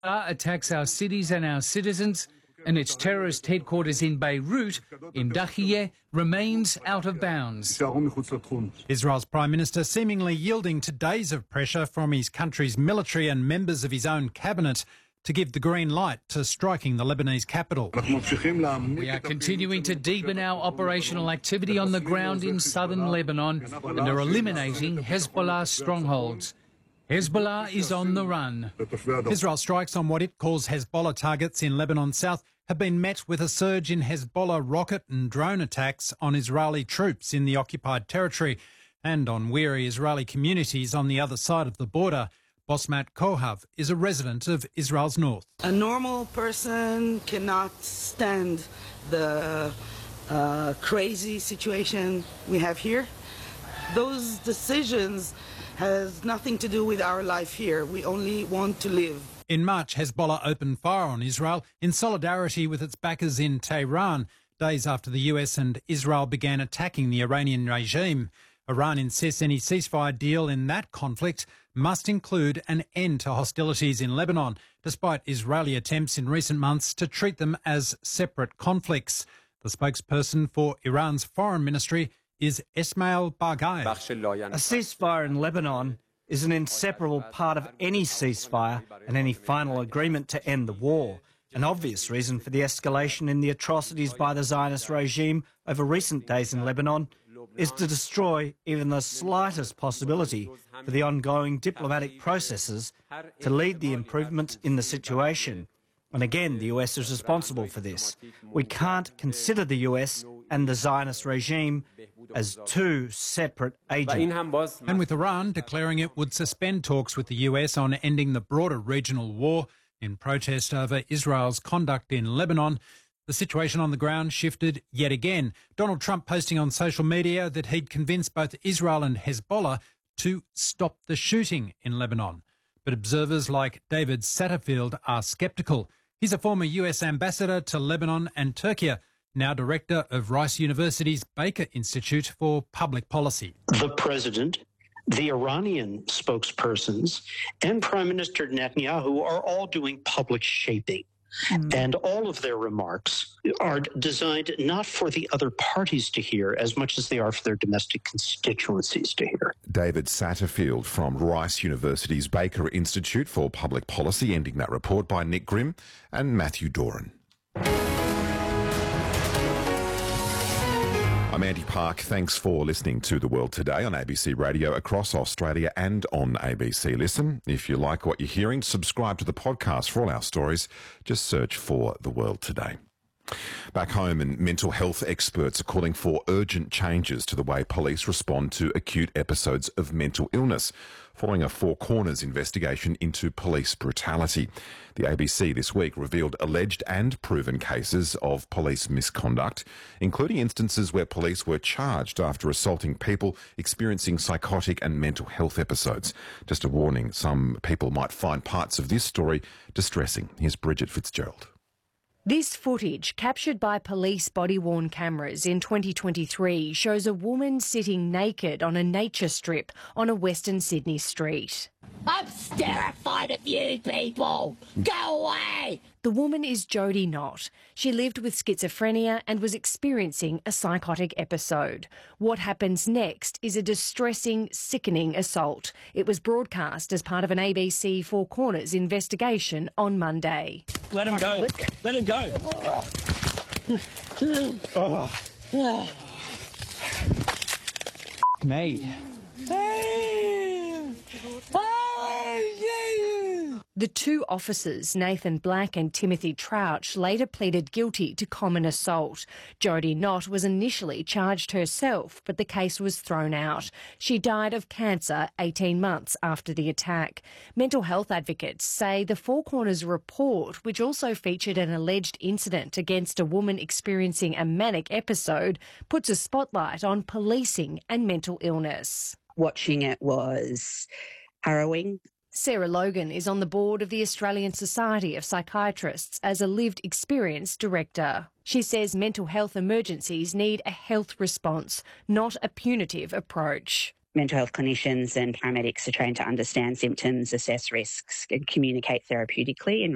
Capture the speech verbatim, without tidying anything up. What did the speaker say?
attacks our cities and our citizens, and its terrorist headquarters in Beirut, in Dahieh, remains out of bounds. Israel's Prime Minister seemingly yielding to days of pressure from his country's military and members of his own cabinet to give the green light to striking the Lebanese capital. We are continuing to deepen our operational activity on the ground in southern Lebanon and are eliminating Hezbollah's strongholds. Hezbollah is on the run. Israel strikes on what it calls Hezbollah targets in Lebanon south have been met with a surge in Hezbollah rocket and drone attacks on Israeli troops in the occupied territory and on weary Israeli communities on the other side of the border. Bosmat Kohav is a resident of Israel's north. A normal person cannot stand the uh, crazy situation we have here. Those decisions has nothing to do with our life here. We only want to live. In March, Hezbollah opened fire on Israel in solidarity with its backers in Tehran, days after the U S and Israel began attacking the Iranian regime. Iran insists any ceasefire deal in that conflict must include an end to hostilities in Lebanon, despite Israeli attempts in recent months to treat them as separate conflicts. The spokesperson for Iran's foreign ministry is Ismail Baghai. A ceasefire in Lebanon is an inseparable part of any ceasefire and any final agreement to end the war. An obvious reason for the escalation in the atrocities by the Zionist regime over recent days in Lebanon is to destroy even the slightest possibility for the ongoing diplomatic processes to lead the improvement in the situation. And again, the U S is responsible for this. We can't consider the U S and the Zionist regime as two separate agents. And with Iran declaring it would suspend talks with the U S on ending the broader regional war in protest over Israel's conduct in Lebanon, the situation on the ground shifted yet again. Donald Trump posting on social media that he'd convinced both Israel and Hezbollah to stop the shooting in Lebanon. But observers like David Satterfield are sceptical. He's a former U S ambassador to Lebanon and Turkey, now director of Rice University's Baker Institute for Public Policy. The president, the Iranian spokespersons, and Prime Minister Netanyahu are all doing public shaping. Mm. And all of their remarks are designed not for the other parties to hear as much as they are for their domestic constituencies to hear. David Satterfield from Rice University's Baker Institute for Public Policy, ending that report by Nick Grimm and Matthew Doran. I'm Andy Park. Thanks for listening to The World Today on A B C Radio across Australia and on A B C Listen. If you like what you're hearing, subscribe to the podcast for all our stories. Just search for The World Today. Back home, and mental health experts are calling for urgent changes to the way police respond to acute episodes of mental illness, following a Four Corners investigation into police brutality. The A B C this week revealed alleged and proven cases of police misconduct, including instances where police were charged after assaulting people experiencing psychotic and mental health episodes. Just a warning, some people might find parts of this story distressing. Here's Bridget Fitzgerald. This footage, captured by police body-worn cameras in twenty twenty-three, shows a woman sitting naked on a nature strip on a Western Sydney street. I'm terrified of you people! Go away! The woman is Jodie Knott. She lived with schizophrenia and was experiencing a psychotic episode. What happens next is a distressing, sickening assault. It was broadcast as part of an A B C Four Corners investigation on Monday. Let him go. Let him go. Oh. Me. The two officers, Nathan Black and Timothy Trouch, later pleaded guilty to common assault. Jodie Knott was initially charged herself, but the case was thrown out. She died of cancer eighteen months after the attack. Mental health advocates say the Four Corners report, which also featured an alleged incident against a woman experiencing a manic episode, puts a spotlight on policing and mental illness. Watching it was harrowing. Sarah Logan is on the board of the Australian Society of Psychiatrists as a lived experience director. She says mental health emergencies need a health response, not a punitive approach. Mental health clinicians and paramedics are trained to understand symptoms, assess risks and communicate therapeutically.